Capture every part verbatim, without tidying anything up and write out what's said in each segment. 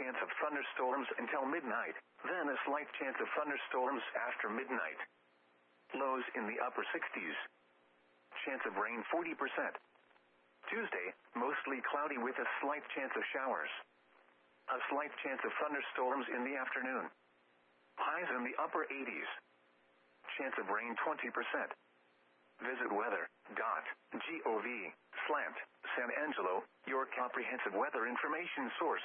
chance of thunderstorms until midnight, then a slight chance of thunderstorms after midnight. Lows in the upper sixties. Chance of rain forty percent. Tuesday, mostly cloudy with a slight chance of showers. A slight chance of thunderstorms in the afternoon. Highs in the upper eighties. Chance of rain twenty percent. Visit weather.gov slant San Angelo, your comprehensive weather information source.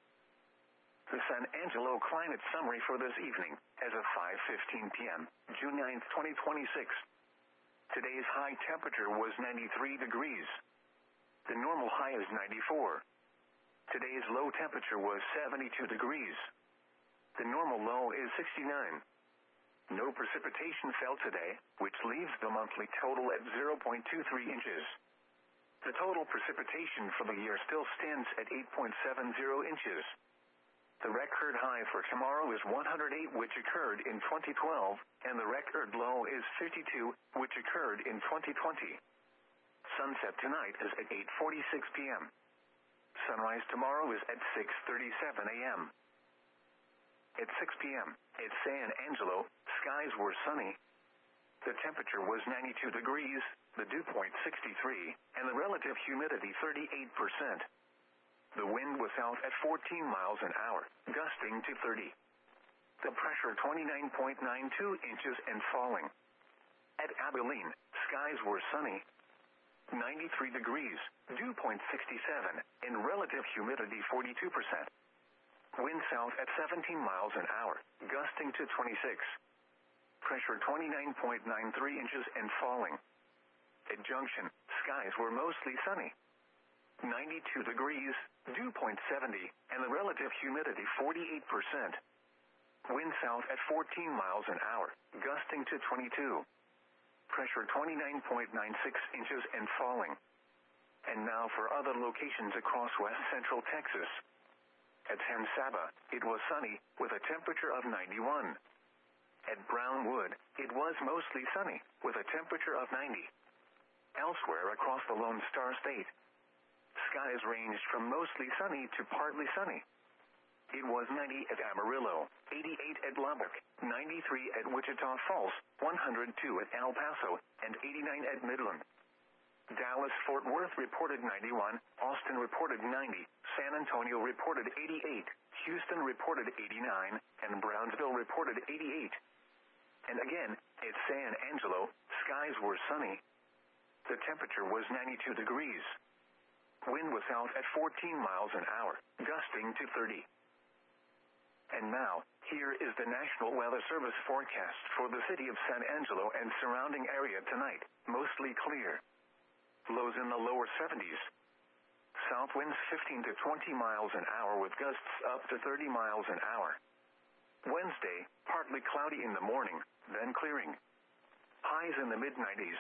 The San Angelo climate summary for this evening, as of five fifteen p.m., June ninth, twenty twenty-six. Today's high temperature was ninety-three degrees. The normal high is ninety-four. Today's low temperature was seventy-two degrees. The normal low is sixty-nine. No precipitation fell today, which leaves the monthly total at zero point two three inches. The total precipitation for the year still stands at eight point seven zero inches. The record high for tomorrow is one hundred eight, which occurred in twenty twelve, and the record low is fifty-two, which occurred in twenty twenty. Sunset tonight is at eight forty-six p.m. Sunrise tomorrow is at six thirty-seven a.m. At six p.m., at San Angelo, skies were sunny. The temperature was ninety-two degrees, the dew point sixty-three, and the relative humidity thirty-eight percent. The wind was out at fourteen miles an hour, gusting to thirty. The pressure twenty-nine point nine two inches and falling. At Abilene, skies were sunny. ninety-three degrees, dew point sixty-seven, and relative humidity forty-two percent. Wind south at seventeen miles an hour, gusting to twenty-six. Pressure twenty-nine point nine three inches and falling. At Junction, skies were mostly sunny. ninety-two degrees, dew point seventy, and the relative humidity forty-eight percent. Wind south at fourteen miles an hour, gusting to twenty-two. Pressure twenty-nine point nine six inches and falling. And now for other locations across west central Texas. At San Saba, it was sunny, with a temperature of ninety-one. At Brownwood, it was mostly sunny, with a temperature of ninety. Elsewhere across the Lone Star State, skies ranged from mostly sunny to partly sunny. It was ninety at Amarillo, eighty-eight at Lubbock, ninety-three at Wichita Falls, one hundred two at El Paso, and eighty-nine at Midland. Dallas-Fort Worth reported ninety-one, Austin reported ninety, San Antonio reported eighty-eight, Houston reported eighty-nine, and Brownsville reported eighty-eight. And again, at San Angelo, skies were sunny. The temperature was ninety-two degrees. Wind was out at fourteen miles an hour, gusting to thirty. And now, here is the National Weather Service forecast for the city of San Angelo and surrounding area tonight, mostly clear. Lows in the lower seventies. South winds fifteen to twenty miles an hour with gusts up to thirty miles an hour. Wednesday, partly cloudy in the morning, then clearing. Highs in the mid nineties.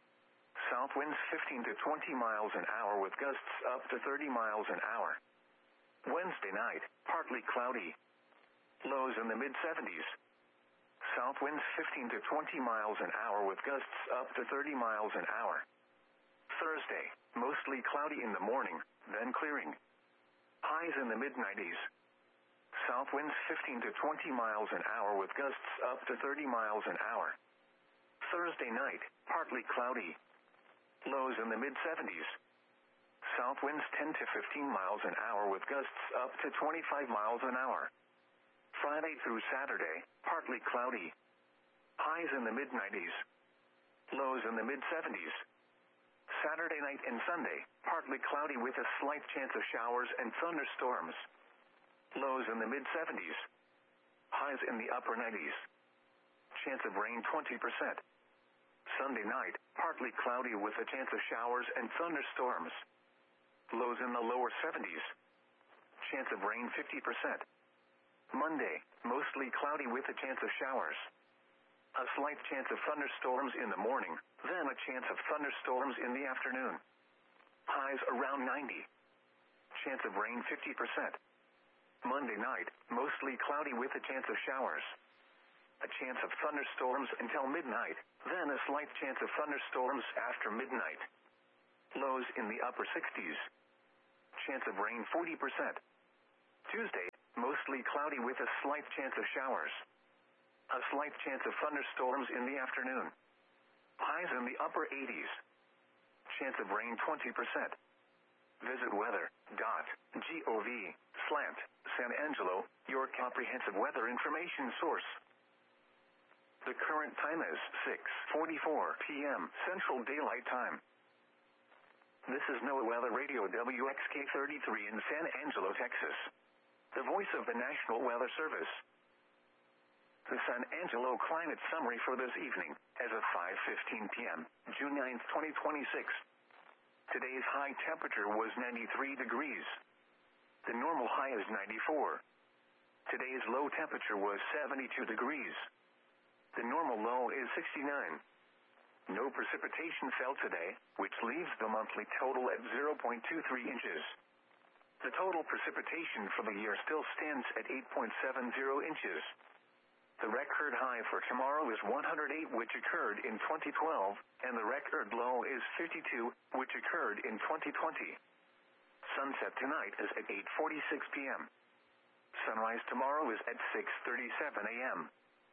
South winds fifteen to twenty miles an hour with gusts up to thirty miles an hour. Wednesday night, partly cloudy. Lows in the mid seventies. South winds fifteen to twenty miles an hour with gusts up to thirty miles an hour. Thursday, mostly cloudy in the morning, then clearing. Highs in the mid nineties. South winds fifteen to twenty miles an hour with gusts up to thirty miles an hour. Thursday night, partly cloudy. Lows in the mid seventies. South winds ten to fifteen miles an hour with gusts up to twenty-five miles an hour. Friday through Saturday, partly cloudy. Highs in the mid nineties. Lows in the mid seventies. Saturday night and Sunday, partly cloudy with a slight chance of showers and thunderstorms. Lows in the mid seventies. Highs in the upper nineties. Chance of rain twenty percent. Sunday night, partly cloudy with a chance of showers and thunderstorms. Lows in the lower seventies. Chance of rain fifty percent. Monday, mostly cloudy with a chance of showers. A slight chance of thunderstorms in the morning, then a chance of thunderstorms in the afternoon. Highs around ninety. Chance of rain fifty percent. Monday night, mostly cloudy with a chance of showers. A chance of thunderstorms until midnight, then a slight chance of thunderstorms after midnight. Lows in the upper sixties. Chance of rain forty percent. Tuesday, mostly cloudy with a slight chance of showers. A slight chance of thunderstorms in the afternoon. Highs in the upper eighties. Chance of rain twenty percent. Visit weather.gov slant San Angelo, your comprehensive weather information source. The current time is six forty-four p.m. Central Daylight Time. This is NOAA Weather Radio W X K thirty-three in San Angelo, Texas. The voice of the National Weather Service. The San Angelo climate summary for this evening, as of five fifteen p.m., June ninth, twenty twenty-six. Today's high temperature was ninety-three degrees. The normal high is ninety-four. Today's low temperature was seventy-two degrees. The normal low is sixty-nine. No precipitation fell today, which leaves the monthly total at zero point two three inches. The total precipitation for the year still stands at eight point seven zero inches. The record high for tomorrow is one hundred eight, which occurred in twenty twelve, and the record low is fifty-two, which occurred in twenty twenty. Sunset tonight is at eight forty-six p.m. Sunrise tomorrow is at six thirty-seven a.m.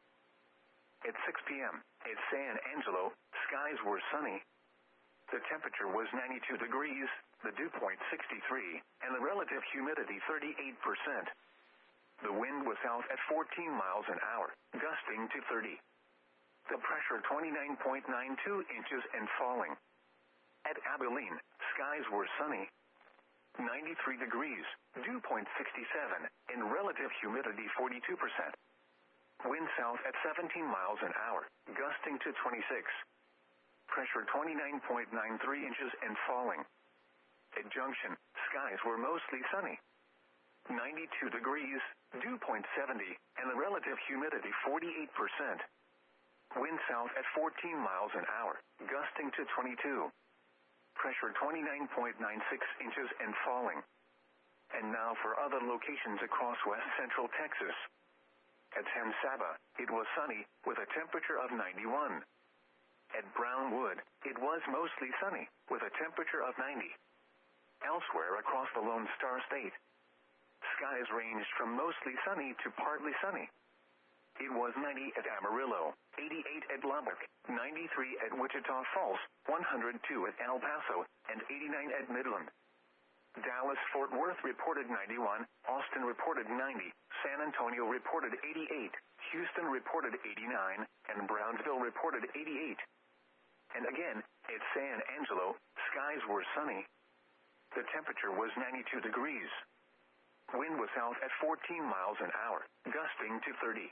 At six p.m., at San Angelo, skies were sunny. The temperature was ninety-two degrees, the dew point sixty-three, and the relative humidity thirty-eight percent. The wind was south at fourteen miles an hour, gusting to thirty. The pressure twenty-nine point nine two inches and falling. At Abilene, skies were sunny. ninety-three degrees, dew point sixty-seven, and relative humidity forty-two percent. Wind south at seventeen miles an hour, gusting to twenty-six. Pressure twenty-nine point nine three inches and falling. At Junction, skies were mostly sunny. ninety-two degrees, dew point seventy, and the relative humidity forty-eight percent. Wind south at fourteen miles an hour, gusting to twenty-two. Pressure twenty-nine point nine six inches and falling. And now for other locations across west central Texas. At San Saba, it was sunny, with a temperature of ninety-one. At Brownwood, it was mostly sunny, with a temperature of ninety. Elsewhere across the Lone Star State, skies ranged from mostly sunny to partly sunny. It was ninety at Amarillo, eighty-eight at Lubbock, ninety-three at Wichita Falls, one hundred two at El Paso, and eighty-nine at Midland. Dallas-Fort Worth reported ninety-one, Austin reported ninety, San Antonio reported eighty-eight, Houston reported eighty-nine, and Brownsville reported eighty-eight. And again, at San Angelo, skies were sunny. The temperature was ninety-two degrees. Wind was south at fourteen miles an hour, gusting to thirty.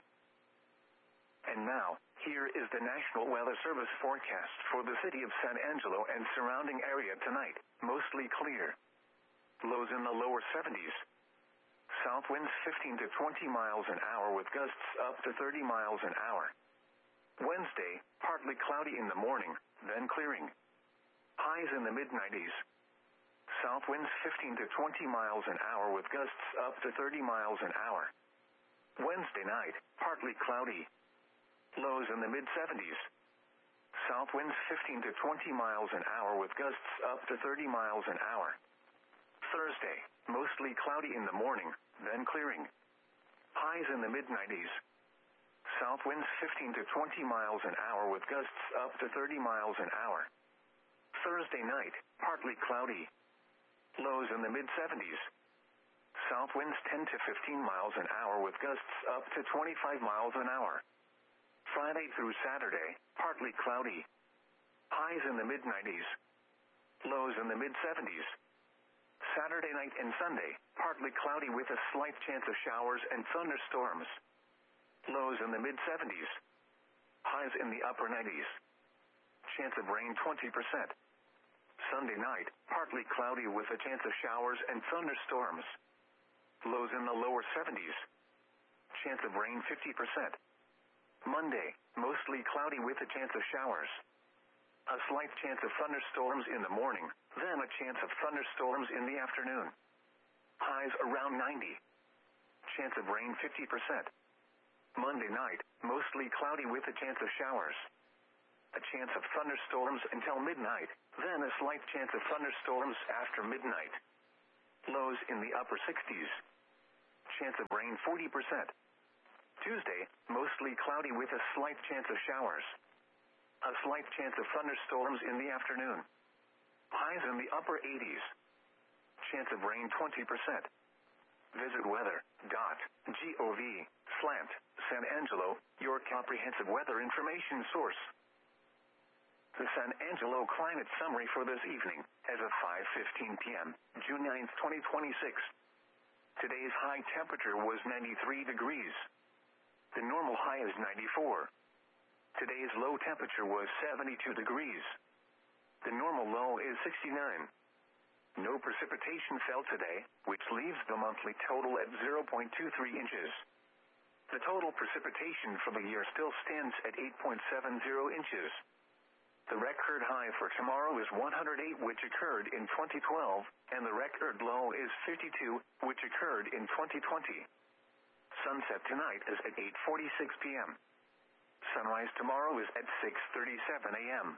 And now, here is the National Weather Service forecast for the city of San Angelo and surrounding area tonight, mostly clear. Lows in the lower seventies. South winds fifteen to twenty miles an hour with gusts up to thirty miles an hour. Wednesday, partly cloudy in the morning, then clearing. Highs in the mid nineties. South winds fifteen to twenty miles an hour with gusts up to thirty miles an hour. Wednesday night, partly cloudy. Lows in the mid seventies. South winds fifteen to twenty miles an hour with gusts up to thirty miles an hour. Thursday, mostly cloudy in the morning, then clearing. Highs in the mid nineties. South winds fifteen to twenty miles an hour with gusts up to thirty miles an hour. Thursday night, partly cloudy. Lows in the mid seventies. South winds ten to fifteen miles an hour with gusts up to twenty-five miles an hour. Friday through Saturday, partly cloudy. Highs in the mid nineties. Lows in the mid seventies. Saturday night and Sunday, partly cloudy with a slight chance of showers and thunderstorms. Lows in the mid seventies. Highs in the upper nineties. Chance of rain twenty percent. Sunday night, partly cloudy with a chance of showers and thunderstorms. Lows in the lower seventies. Chance of rain fifty percent. Monday, mostly cloudy with a chance of showers. A slight chance of thunderstorms in the morning, then a chance of thunderstorms in the afternoon. Highs around ninety. Chance of rain fifty percent. Monday night, mostly cloudy with a chance of showers. A chance of thunderstorms until midnight, then a slight chance of thunderstorms after midnight. Lows in the upper sixties. Chance of rain forty percent. Tuesday, mostly cloudy with a slight chance of showers. A slight chance of thunderstorms in the afternoon. Highs in the upper eighties. Chance of rain twenty percent. Visit weather dot gov slash San Angelo, your comprehensive weather information source. The San Angelo climate summary for this evening, as of five fifteen p.m., June ninth, twenty twenty-six. Today's high temperature was ninety-three degrees. The normal high is ninety-four. Today's low temperature was seventy-two degrees. The normal low is sixty-nine. No precipitation fell today, which leaves the monthly total at zero point two three inches. The total precipitation for the year still stands at eight point seven zero inches. The record high for tomorrow is one hundred eight, which occurred in twenty twelve, and the record low is fifty-two, which occurred in twenty twenty. Sunset tonight is at eight forty-six p.m. Sunrise tomorrow is at six thirty-seven a.m.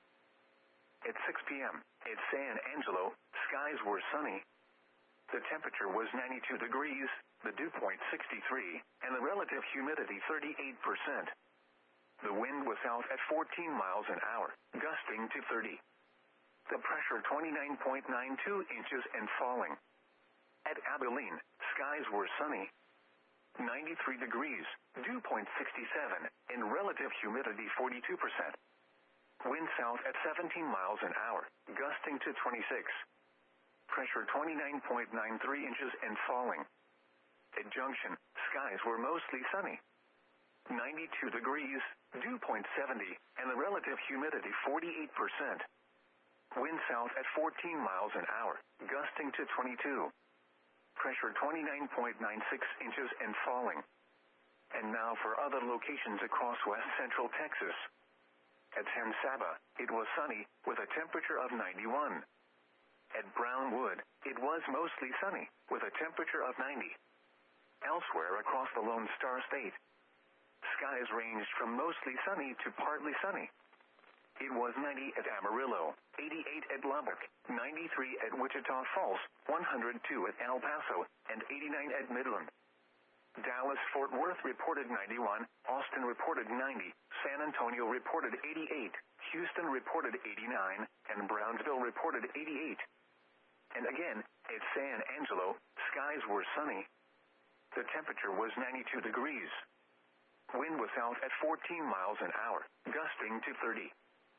At six p.m., at San Angelo, skies were sunny. The temperature was ninety-two degrees, the dew point sixty-three, and the relative humidity thirty-eight percent. The wind was out at fourteen miles an hour, gusting to thirty. The pressure twenty-nine point nine two inches and falling. At Abilene, skies were sunny. ninety-three degrees, dew point sixty-seven, and relative humidity forty-two percent. Wind south at seventeen miles an hour, gusting to twenty-six. Pressure twenty-nine point nine three inches and falling. At Junction, skies were mostly sunny. ninety-two degrees, dew point seventy, and the relative humidity forty-eight percent. Wind south at fourteen miles an hour, gusting to twenty-two. Pressure twenty-nine point nine six inches and falling. And now for other locations across west central Texas. At San Saba, it was sunny, with a temperature of ninety-one. At Brownwood, it was mostly sunny, with a temperature of ninety. Elsewhere across the Lone Star State, skies ranged from mostly sunny to partly sunny. It was ninety at Amarillo, eighty-eight at Lubbock, ninety-three at Wichita Falls, one hundred two at El Paso, and eighty-nine at Midland. Dallas-Fort Worth reported ninety-one, Austin reported ninety, San Antonio reported eighty-eight, Houston reported eighty-nine, and Brownsville reported eighty-eight. And again, at San Angelo, skies were sunny. The temperature was ninety-two degrees. Wind was out at fourteen miles an hour, gusting to thirty.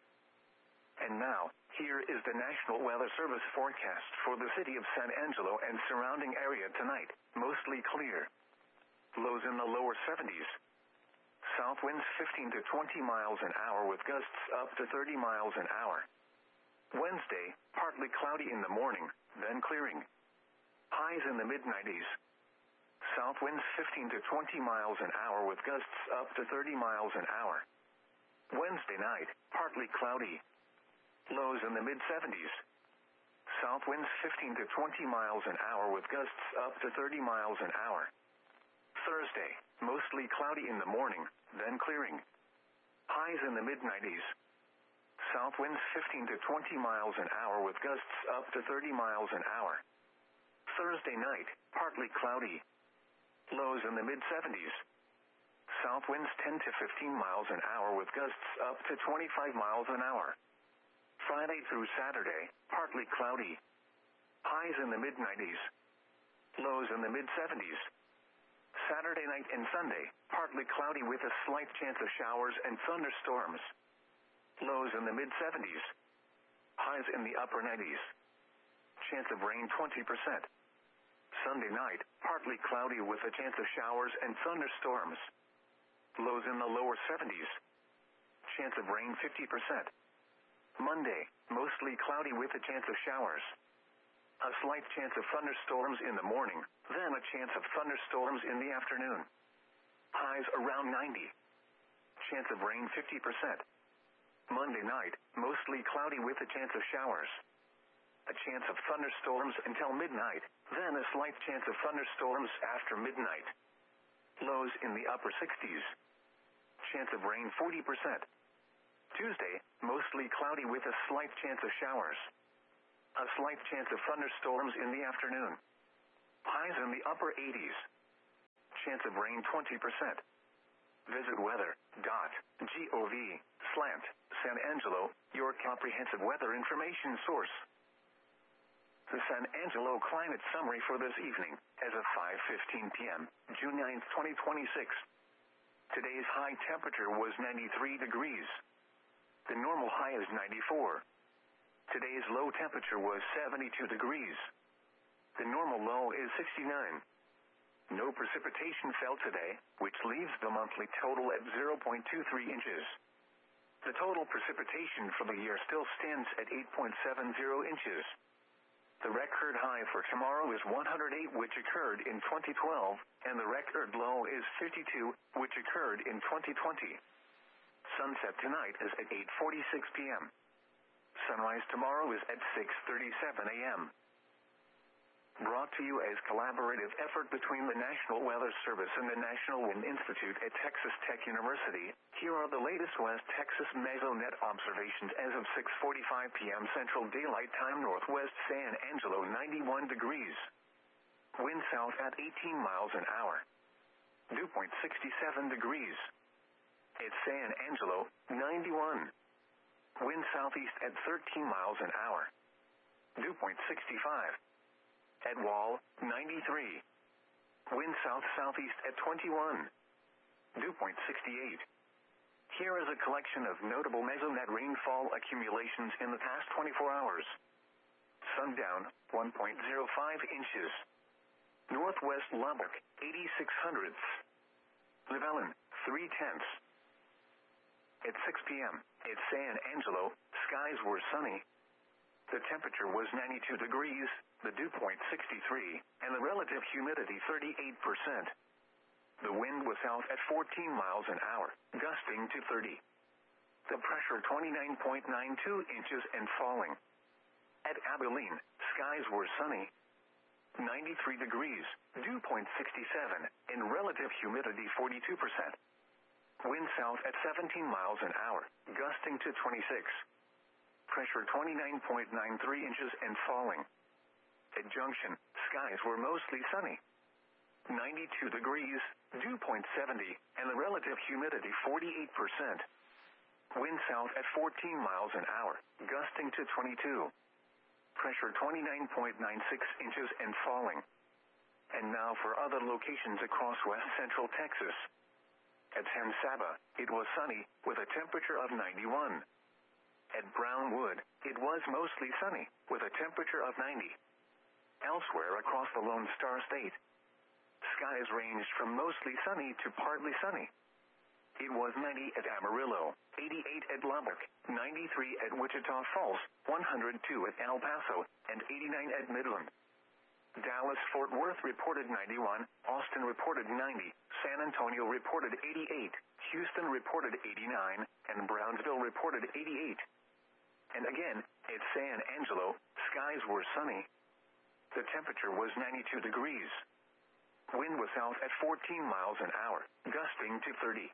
And now, here is the National Weather Service forecast for the city of San Angelo and surrounding area tonight, mostly clear. Lows in the lower seventies. South winds fifteen to twenty miles an hour with gusts up to thirty miles an hour. Wednesday, partly cloudy in the morning, then clearing. Highs in the mid nineties. South winds fifteen to twenty miles an hour with gusts up to thirty miles an hour. Wednesday night, partly cloudy. Lows in the mid seventies. South winds fifteen to twenty miles an hour with gusts up to thirty miles an hour. Thursday, mostly cloudy in the morning, then clearing. Highs in the mid nineties. South winds fifteen to twenty miles an hour with gusts up to thirty miles an hour. Thursday night, partly cloudy. Lows in the mid seventies. South winds ten to fifteen miles an hour with gusts up to twenty-five miles an hour. Friday through Saturday, partly cloudy. Highs in the mid nineties. Lows in the mid seventies. Saturday night and Sunday, partly cloudy with a slight chance of showers and thunderstorms. Lows in the mid seventies. Highs in the upper nineties. Chance of rain twenty percent. Sunday night, partly cloudy with a chance of showers and thunderstorms. Lows in the lower seventies. Chance of rain fifty percent. Monday, mostly cloudy with a chance of showers. A slight chance of thunderstorms in the morning, then a chance of thunderstorms in the afternoon. Highs around ninety. Chance of rain fifty percent. Monday night, mostly cloudy with a chance of showers. A chance of thunderstorms until midnight, then a slight chance of thunderstorms after midnight. Lows in the upper sixties. Chance of rain forty percent. Tuesday, mostly cloudy with a slight chance of showers. A slight chance of thunderstorms in the afternoon. Highs in the upper eighties. chance of rain twenty percent. Visit weather.gov slant San Angelo, your comprehensive weather information source. The San Angelo climate summary for this evening, as of five fifteen p.m., June ninth, twenty twenty-six. Today's high temperature was ninety-three degrees. The normal high is ninety-four. Today's low temperature was seventy-two degrees. The normal low is sixty-nine. No precipitation fell today, which leaves the monthly total at zero point two three inches. The total precipitation for the year still stands at eight point seven zero inches. The record high for tomorrow is one hundred eight, which occurred in twenty twelve, and the record low is fifty-two, which occurred in twenty twenty. Sunset tonight is at eight forty-six p.m. Sunrise tomorrow is at six thirty-seven a.m. Brought to you as collaborative effort between the National Weather Service and the National Wind Institute at Texas Tech University, here are the latest West Texas mesonet observations as of six forty-five p.m. Central Daylight Time. Northwest San Angelo ninety-one degrees. Wind south at eighteen miles an hour. Dew point sixty-seven degrees. At San Angelo, ninety-one. Wind southeast at thirteen miles an hour. Dew point sixty-five. At Wall, ninety-three. Wind south-southeast at twenty-one. Dew point sixty-eight. Here is a collection of notable mesonet rainfall accumulations in the past twenty-four hours. Sundown, one point zero five inches. Northwest Lubbock, eighty-six hundredths. Llewellyn, three tenths. At six p.m., at San Angelo, skies were sunny. The temperature was ninety-two degrees, the dew point sixty-three, and the relative humidity thirty-eight percent. The wind was south at fourteen miles an hour, gusting to thirty. The pressure twenty-nine point nine two inches and falling. At Abilene, skies were sunny. ninety-three degrees, dew point sixty-seven, and relative humidity forty-two percent. Wind south at seventeen miles an hour, gusting to twenty-six. Pressure twenty-nine point nine three inches and falling. At Junction, skies were mostly sunny. ninety-two degrees, dew point seventy, and the relative humidity forty-eight percent. Wind south at fourteen miles an hour, gusting to twenty-two. Pressure twenty-nine point nine six inches and falling. And now for other locations across west central Texas. At San Saba, it was sunny, with a temperature of ninety-one. At Brownwood, it was mostly sunny, with a temperature of ninety. Elsewhere across the Lone Star State, skies ranged from mostly sunny to partly sunny. It was ninety at Amarillo, eighty-eight at Lubbock, ninety-three at Wichita Falls, one hundred two at El Paso, and eighty-nine at Midland. Dallas-Fort Worth reported ninety-one, Austin reported ninety, San Antonio reported eighty-eight, Houston reported eighty-nine, and Brownsville reported eighty-eight. And again, at San Angelo, skies were sunny. The temperature was ninety-two degrees. Wind was south at fourteen miles an hour, gusting to thirty.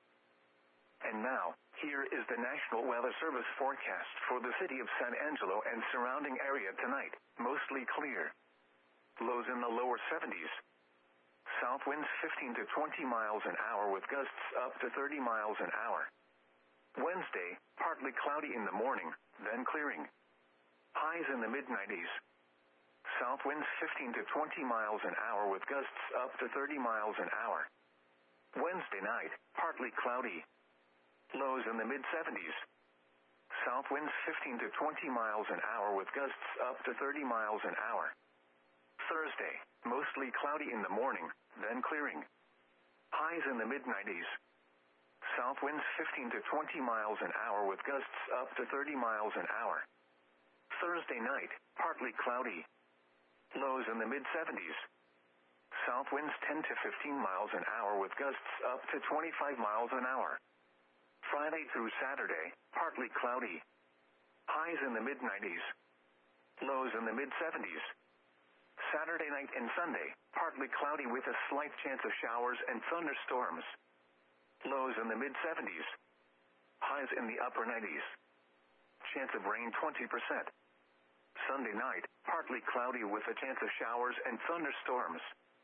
And now, here is the National Weather Service forecast for the city of San Angelo and surrounding area tonight, mostly clear. Lows in the lower seventies. South winds fifteen to twenty miles an hour with gusts up to thirty miles an hour. Wednesday, partly cloudy in the morning, then clearing. Highs in the mid nineties. South winds fifteen to twenty miles an hour with gusts up to thirty miles an hour. Wednesday night, partly cloudy. Lows in the mid seventies. South winds fifteen to twenty miles an hour with gusts up to thirty miles an hour. Thursday, mostly cloudy in the morning, then clearing. Highs in the mid nineties. South winds fifteen to twenty miles an hour with gusts up to thirty miles an hour. Thursday night, partly cloudy. Lows in the mid seventies. South winds ten to fifteen miles an hour with gusts up to twenty-five miles an hour. Friday through Saturday, partly cloudy. Highs in the mid nineties. Lows in the mid seventies. Saturday night and Sunday, partly cloudy with a slight chance of showers and thunderstorms. Lows in the mid seventies. Highs in the upper nineties. Chance of rain twenty percent. Sunday night, partly cloudy with a chance of showers and thunderstorms.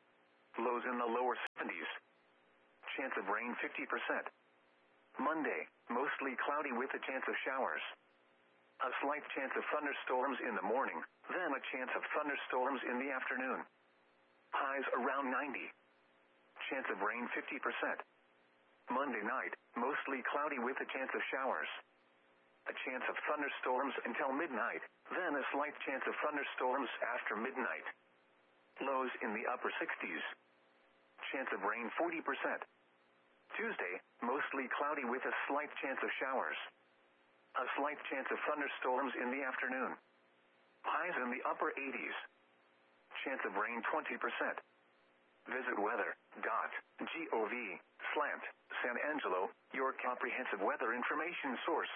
Lows in the lower seventies. Chance of rain fifty percent. Monday, mostly cloudy with a chance of showers. A slight chance of thunderstorms in the morning, then a chance of thunderstorms in the afternoon. Highs around ninety. Chance of rain fifty percent. Monday night, mostly cloudy with a chance of showers. A chance of thunderstorms until midnight, then a slight chance of thunderstorms after midnight. Lows in the upper sixties. Chance of rain forty percent. Tuesday, mostly cloudy with a slight chance of showers. A slight chance of thunderstorms in the afternoon. Highs in the upper eighties. Chance of rain twenty percent. Visit weather dot gov slash San Angelo, your comprehensive weather information source.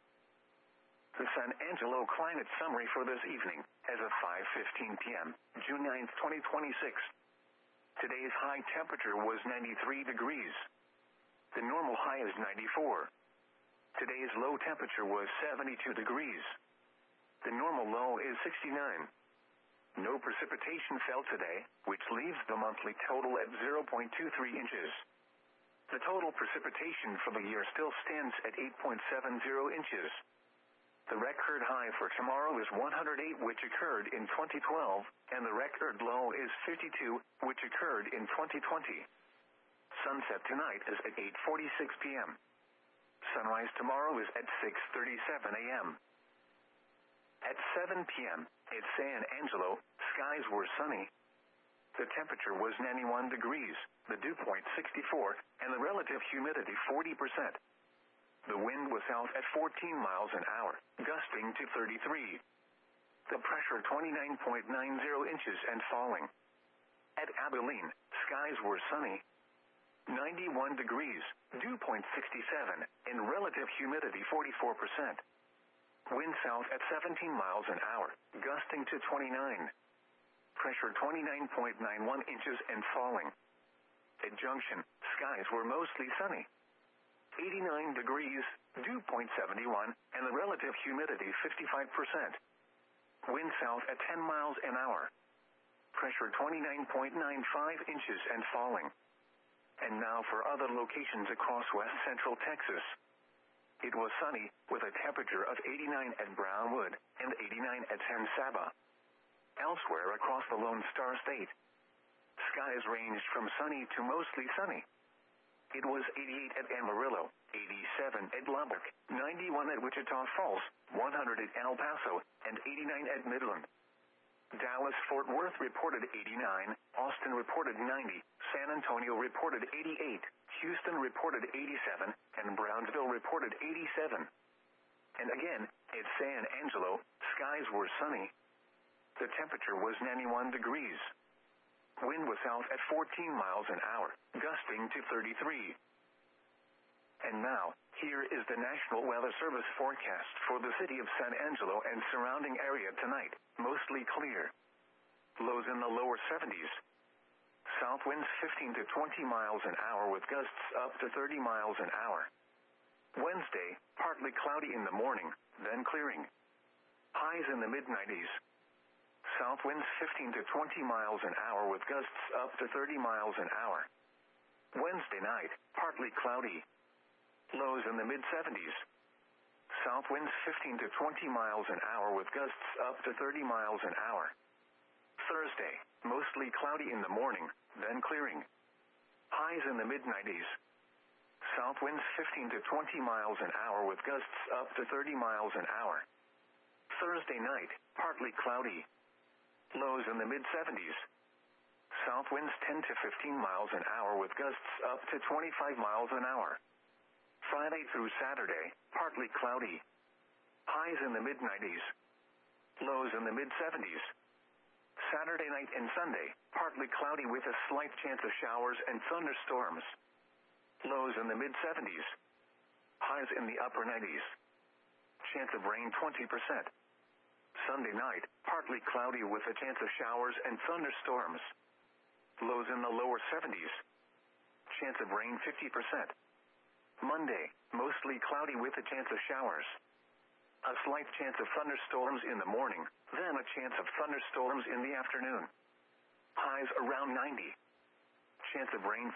The San Angelo climate summary for this evening, as of five fifteen p.m., June ninth, twenty twenty-six. Today's high temperature was ninety-three degrees. The normal high is ninety-four. Today's low temperature was seventy-two degrees. The normal low is sixty-nine. No precipitation fell today, which leaves the monthly total at zero point two three inches. The total precipitation for the year still stands at eight point seven zero inches. The record high for tomorrow is one hundred eight, which occurred in twenty twelve, and the record low is fifty-two, which occurred in twenty twenty. Sunset tonight is at eight forty-six p.m. Sunrise tomorrow is at six thirty-seven a.m. At seven p.m., at San Angelo, skies were sunny. The temperature was ninety-one degrees, the dew point sixty-four, and the relative humidity forty percent. The wind was south at fourteen miles an hour, gusting to thirty-three. The pressure twenty-nine point nine zero inches and falling. At Abilene, skies were sunny. ninety-one degrees, dew point sixty-seven, and relative humidity forty-four percent. Wind south at seventeen miles an hour, gusting to twenty-nine. Pressure twenty-nine point nine one inches and falling. At Junction, skies were mostly sunny. eighty-nine degrees, dew point seventy-one, and the relative humidity fifty-five percent. Wind south at ten miles an hour. Pressure twenty-nine point nine five inches and falling. And now for other locations across west central Texas. It was sunny, with a temperature of eighty-nine at Brownwood, and eighty-nine at San Saba. Elsewhere across the Lone Star State, skies ranged from sunny to mostly sunny. It was eighty-eight at Amarillo, eighty-seven at Lubbock, ninety-one at Wichita Falls, one hundred at El Paso, and eighty-nine at Midland. Dallas-Fort Worth reported eighty-nine, Austin reported ninety, San Antonio reported eighty-eight, Houston reported eighty-seven, and Brownsville reported eighty-seven. And again, at San Angelo, skies were sunny. The temperature was ninety-one degrees. Wind was south at fourteen miles an hour, gusting to thirty-three. And now, here is the National Weather Service forecast for the city of San Angelo and surrounding area tonight, mostly clear. Lows in the lower seventies. South winds fifteen to twenty miles an hour with gusts up to thirty miles an hour. Wednesday, partly cloudy in the morning, then clearing. Highs in the mid nineties. South winds fifteen to twenty miles an hour with gusts up to thirty miles an hour. Wednesday night, partly cloudy. Lows in the mid seventies. South winds fifteen to twenty miles an hour with gusts up to thirty miles an hour. Thursday, mostly cloudy in the morning, then clearing. Highs in the mid nineties. South winds fifteen to twenty miles an hour with gusts up to thirty miles an hour. Thursday night, partly cloudy. Lows in the mid seventies. South winds ten to fifteen miles an hour with gusts up to twenty-five miles an hour. Friday through Saturday, partly cloudy. Highs in the mid nineties. Lows in the mid seventies. Saturday night and Sunday, partly cloudy with a slight chance of showers and thunderstorms. Lows in the mid seventies. Highs in the upper nineties. Chance of rain twenty percent. Sunday night, partly cloudy with a chance of showers and thunderstorms. Lows in the lower seventies. Chance of rain fifty percent. Monday, mostly cloudy with a chance of showers. A slight chance of thunderstorms in the morning, then a chance of thunderstorms in the afternoon. Highs around ninety. chance of rain